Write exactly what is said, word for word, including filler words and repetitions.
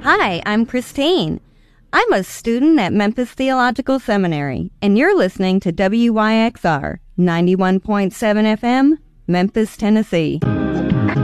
Hi, I'm Christine. I'm a student at Memphis Theological Seminary, and you're listening to W Y X R ninety-one point seven F M, Memphis, Tennessee.